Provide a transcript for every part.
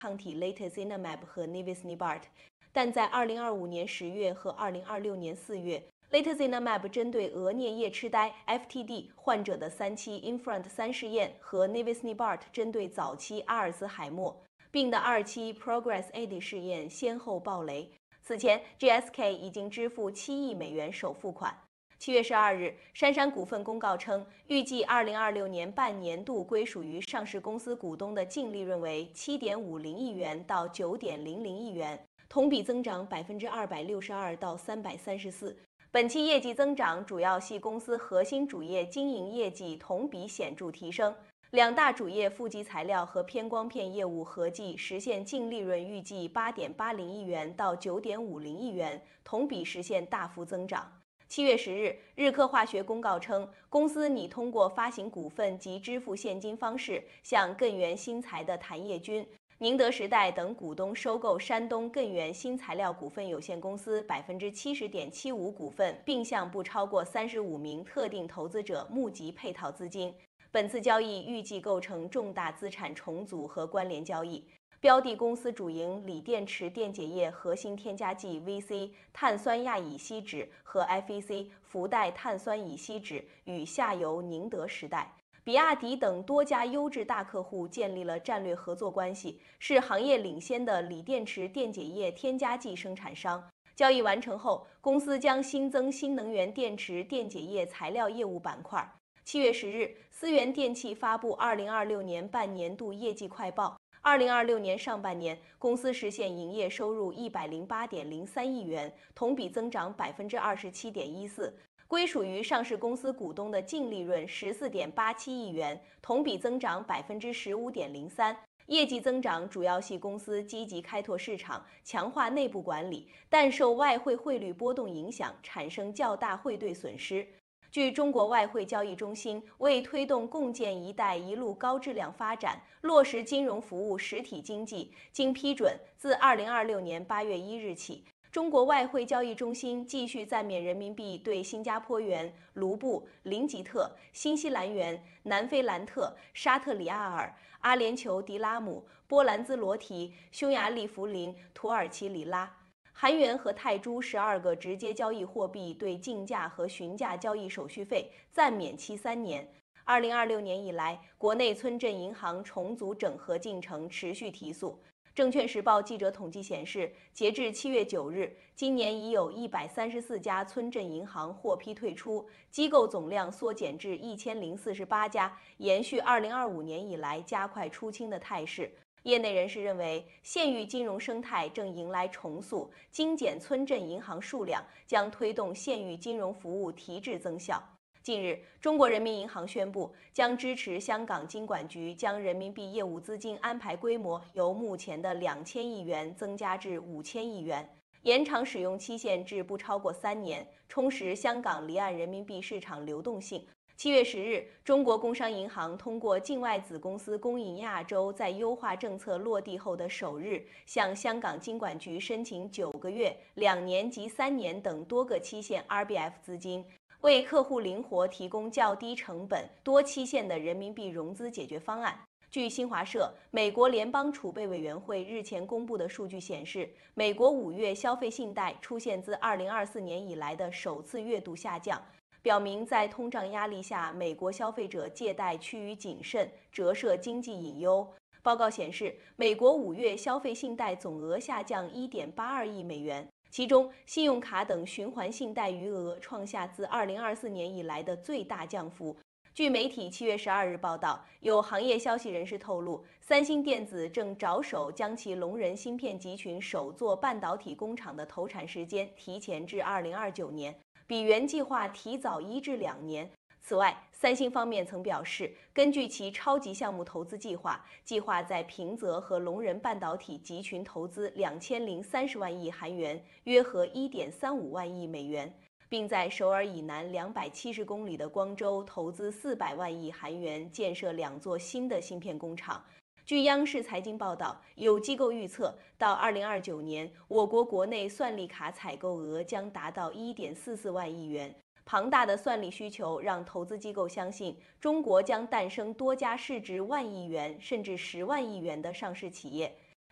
抗体 Lecanemab 和 Nivolumab，但在2025年10月和2026年4月。Lecanemab 针对额颞叶痴呆 （FTD） 患者的3期 INFRONT-3试验和 Nivolumab 针对早期阿尔兹海默病的2期 PROGRESS-AD 试验先后爆雷。此前 ，GSK 已经支付7亿美元首付款。7月12日，杉杉股份公告称，预计2026年半年度归属于上市公司股东的净利润为7.50亿元到9.00亿元，同比增长262%到334%。本期业绩增长主要系公司核心主业经营业绩同比显著提升，两大主业负极材料和偏光片业务合计实现净利润预计8.80亿元到9.50亿元，同比实现大幅增长。7月10日，日科化学公告称，公司拟通过发行股份及支付现金方式，向艮元新材的谭业军、宁德时代等股东收购山东艮元新材料股份有限公司70.75%股份，并向不超过35名特定投资者募集配套资金。本次交易预计构成重大资产重组和关联交易。标的公司主营锂电池电解液核心添加剂 VC 碳酸亚乙烯酯和 FEC 氟代碳酸乙烯酯，与下游宁德时代、比亚迪等多家优质大客户建立了战略合作关系，是行业领先的锂电池电解液添加剂生产商。交易完成后，公司将新增新能源电池电解液材料业务板块。7月10日，思源电器发布2026年半年度业绩快报。2026年上半年，公司实现营业收入108.03亿元，同比增长27.14%。归属于上市公司股东的净利润14.87亿元，同比增长15.03%。业绩增长主要系公司积极开拓市场，强化内部管理，但受外汇汇率波动影响，产生较大汇兑损失。据中国外汇交易中心为推动共建“一带一路”高质量发展，落实金融服务实体经济，经批准，自2026年8月1日起，中国外汇交易中心继续暂免人民币对新加坡元、卢布、林吉特、新西兰元、南非兰特、沙特里亚尔、阿联酋迪拉姆、波兰兹罗提、匈牙利福林、土耳其里拉、韩元和泰铢12个直接交易货币对竞价和询价交易手续费暂免期3年。2026年以来，国内村镇银行重组整合进程持续提速。证券时报记者统计显示，截至7月9日，今年已有134家村镇银行获批退出，机构总量缩减至1048家，延续2025年以来加快出清的态势。业内人士认为，县域金融生态正迎来重塑，精简村镇银行数量将推动县域金融服务提质增效。近日，中国人民银行宣布，将支持香港金管局将人民币业务资金安排规模由目前的2000亿元增加至5000亿元，延长使用期限至不超过3年，充实香港离岸人民币市场流动性。7月10日，中国工商银行通过境外子公司工银亚洲在优化政策落地后的首日，向香港金管局申请9个月、2年及3年等多个期限 RBF 资金，为客户灵活提供较低成本、多期限的人民币融资解决方案。据新华社，美国联邦储备委员会日前公布的数据显示，美国5月消费信贷出现自2024年以来的首次月度下降。表明在通胀压力下，美国消费者借贷趋于谨慎，折射经济隐忧。报告显示，美国5月消费信贷总额下降1.82亿美元，其中信用卡等循环信贷余额创下自2024年以来的最大降幅。据媒体7月12日报道，有行业消息人士透露，三星电子正着手将其龙仁芯片集群首座半导体工厂的投产时间提前至2029年。比原计划提早1至2年。此外，三星方面曾表示，根据其超级项目投资计划，计划在平泽和龙仁半导体集群投资2030万亿韩元，约合1.35万亿美元，并在首尔以南270公里的光州投资400万亿韩元，建设2座新的芯片工厂。据央视财经报道，有机构预测，到2029年，我国国内算力卡采购额将达到1.44万亿元。庞大的算力需求让投资机构相信，中国将诞生多家市值1万亿元甚至10万亿元的上市企业。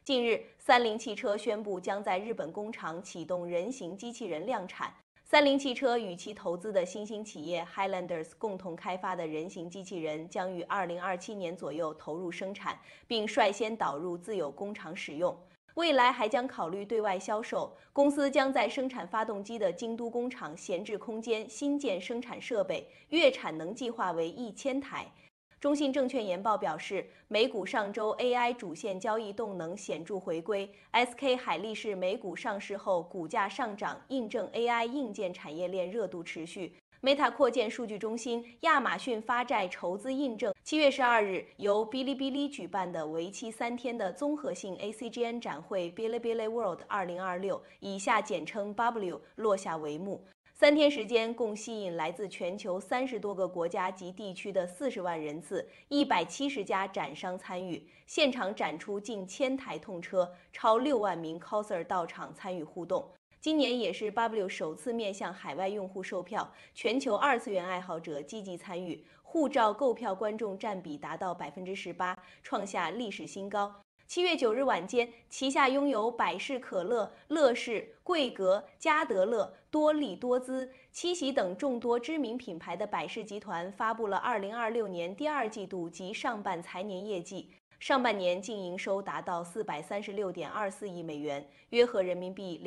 近日，三菱汽车宣布将在日本工厂启动人形机器人量产。三菱汽车与其投资的新兴企业 Highlanders 共同开发的人形机器人将于2027年左右投入生产，并率先导入自有工厂使用。未来还将考虑对外销售。公司将在生产发动机的京都工厂闲置空间新建生产设备，月产能计划为1000台。中信证券研报表示，美股上周 AI 主线交易动能显著回归。SK 海力士美股上市后股价上涨，印证 AI 硬件产业链热度持续。Meta 扩建数据中心，亚马逊发债筹资印证。7月12日，由哔哩哔哩举办的为期3天的综合性 ACGN 展会 Bilibili World 2026，以下简称 BW， 落下帷幕。3天时间，共吸引来自全球30多个国家及地区的40万人次，170家展商参与，现场展出近1000台痛车，超6万名 coser 到场参与互动。今年也是 BW 首次面向海外用户售票，全球二次元爱好者积极参与，护照购票观众占比达到18%，创下历史新高。7月9日晚间，旗下拥有百事可乐、乐事、桂格、嘉德乐、多力多滋、七喜等众多知名品牌的百事集团发布了2026年第2季度及上半财年业绩。上半年净营收达到436.24亿美元，约合人民币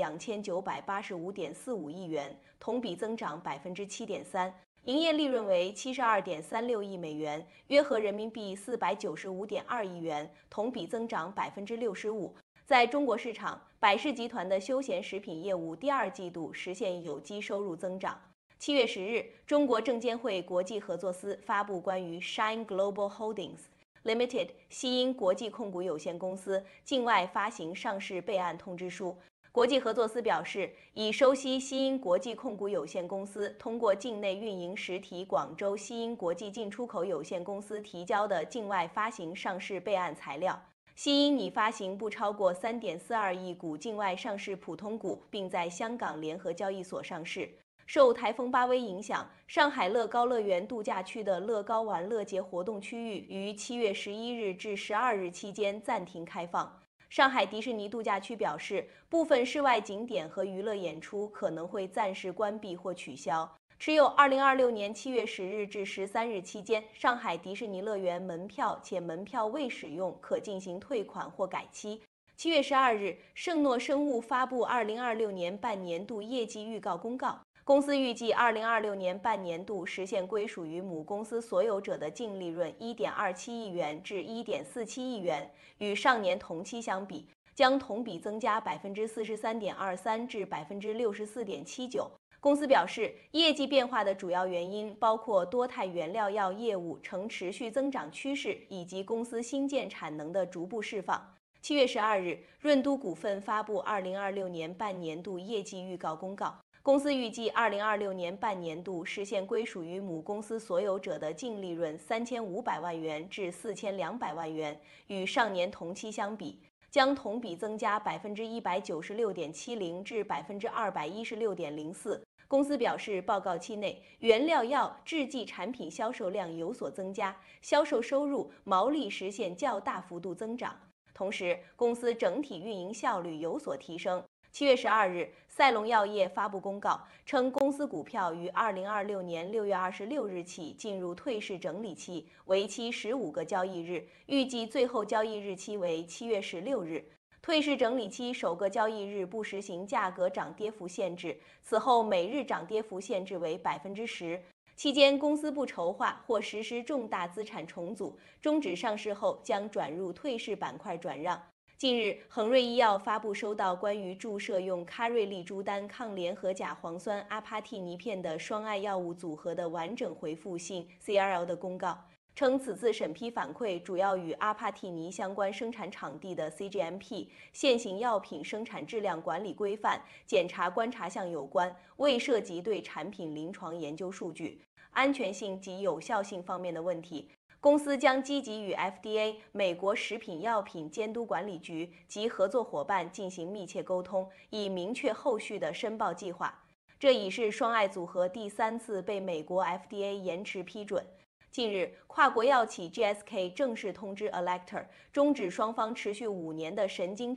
2985.45亿元，同比增长7.3%。营业利润为72.36亿美元，约合人民币495.2亿元，同比增长65%。在中国市场，百事集团的休闲食品业务第2季度实现有机收入增长。7月10日，中国证监会国际合作司发布关于 Shine Global Holdings Limited 西英国际控股有限公司境外发行上市备案通知书。国际合作司表示，已收悉西英国际控股有限公司通过境内运营实体广州西英国际进出口有限公司提交的境外发行上市备案材料。西英拟发行不超过3.42亿股境外上市普通股，并在香港联合交易所上市。受台风巴威影响，上海乐高乐园度假区的乐高玩乐节活动区域于7月11日至12日期间暂停开放。上海迪士尼度假区表示，部分室外景点和娱乐演出可能会暂时关闭或取消。持有2026年7月10日至13日期间上海迪士尼乐园门票且门票未使用，可进行退款或改期。7月12日，圣诺生物发布2026年半年度业绩预告公告。公司预计2026年半年度实现归属于母公司所有者的净利润1.27亿元至1.47亿元，与上年同期相比，将同比增加43.23%至64.79%。公司表示，业绩变化的主要原因包括多肽原料药业务呈持续增长趋势，以及公司新建产能的逐步释放。7月12日，润都股份发布2026年半年度业绩预告公告。公司预计2026年半年度实现归属于母公司所有者的净利润3500万元至4200万元，与上年同期相比，将同比增加196.70%至216.04%。公司表示，报告期内，原料药制剂产品销售量有所增加，销售收入、毛利实现较大幅度增长。同时，公司整体运营效率有所提升。7月12日，赛隆药业发布公告称，公司股票于2026年6月26日起进入退市整理期，为期15个交易日，预计最后交易日期为7月16日。退市整理期首个交易日不实行价格涨跌幅限制，此后每日涨跌幅限制为10%。期间，公司不筹划或实施重大资产重组，终止上市后将转入退市板块转让。近日，恒瑞医药发布收到关于注射用卡瑞利珠丹抗联合甲磺酸阿帕替尼片的双肽药物组合的完整回复性 CRL 的公告，称此次审批反馈主要与阿帕替尼相关生产场地的 CGMP 现行药品生产质量管理规范检查观察项有关，未涉及对产品临床研究数据、安全性及有效性方面的问题。公司将积极与 FDA 美国食品药品监督管理局及合作伙伴进行密切沟通，以明确后续的申报计划。这已是双肽组合第3次被美国 FDA 延迟批准。 近日，跨国药企 GSK 正式通知 Alector，终止双方持续5年的神经